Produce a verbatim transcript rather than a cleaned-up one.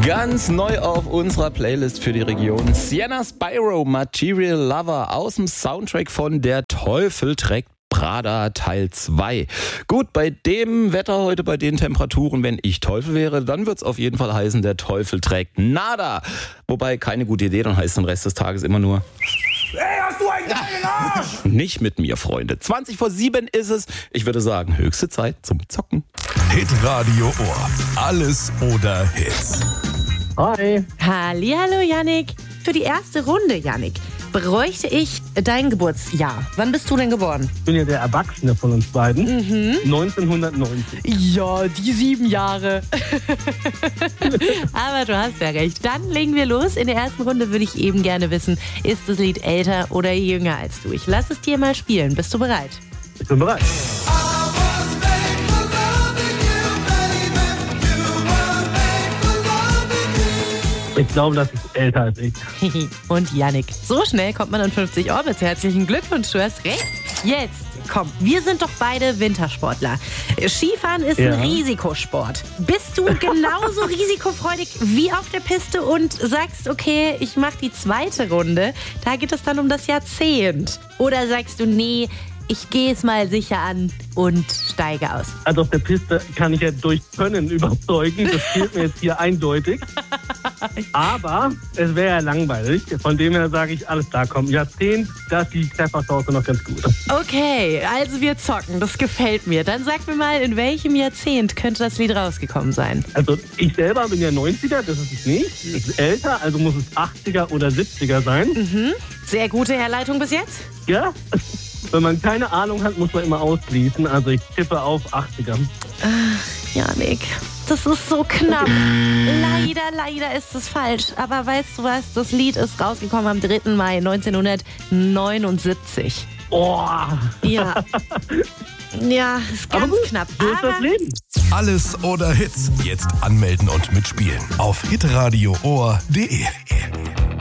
Ganz neu auf unserer Playlist für die Region. Sienna Spyro, Material Lover aus dem Soundtrack von Der Teufel trägt Prada Teil zwei. Gut, bei dem Wetter heute, bei den Temperaturen, wenn ich Teufel wäre, dann wird es auf jeden Fall heißen, der Teufel trägt Nada. Wobei, keine gute Idee, dann heißt es den Rest des Tages immer nur... Hey, hast du einen geilen Arsch? Nicht mit mir, Freunde. zwanzig vor sieben ist es. Ich würde sagen, höchste Zeit zum Zocken. Hitradio Ohr. Alles oder Hits. Hi. Hallihallo, Yannick. Für die erste Runde, Yannick, bräuchte ich dein Geburtsjahr. Wann bist du denn geboren? Ich bin ja der Erwachsene von uns beiden. Mhm. neunzehnhundertneunzig. Ja, die sieben Jahre. Aber du hast ja recht. Dann legen wir los. In der ersten Runde würde ich eben gerne wissen, ist das Lied älter oder jünger als du? Ich lass es dir mal spielen. Bist du bereit? Ich bin bereit. Ich glaube, das ist älter als ich. Und Yannick. So schnell kommt man an fünfzig Orbits. Herzlichen Glückwunsch, du hast recht. Jetzt, komm, wir sind doch beide Wintersportler. Skifahren ist Ja. ein Risikosport. Bist du genauso risikofreudig wie auf der Piste und sagst, okay, ich mache die zweite Runde, da geht es dann um das Jahrzehnt? Oder sagst du, nee, ich gehe es mal sicher an und steige aus? Also auf der Piste kann ich ja durch Können überzeugen. Das fehlt mir jetzt hier eindeutig. Aber es wäre ja langweilig. Von dem her sage ich, alles klar, komm, Jahrzehnt, da ist die Pfeffersauce noch ganz gut. Okay, also wir zocken, das gefällt mir. Dann sag mir mal, in welchem Jahrzehnt könnte das Lied rausgekommen sein? Also ich selber bin ja neunziger, das ist es nicht. Es ist älter, also muss es achtziger oder siebziger sein. Mhm. Sehr gute Herleitung bis jetzt. Ja? Wenn man keine Ahnung hat, muss man immer ausschließen. Also ich tippe auf achtziger. Janik, das ist so knapp. Leider, leider ist es falsch. Aber weißt du was, das Lied ist rausgekommen am dritten Mai neunzehnhundertneunundsiebzig. Oh. Ja. Ja, ist ganz gut, knapp. So ist das Aber Leben. Alles oder Hits. Jetzt anmelden und mitspielen auf hitradio ohr punkt de.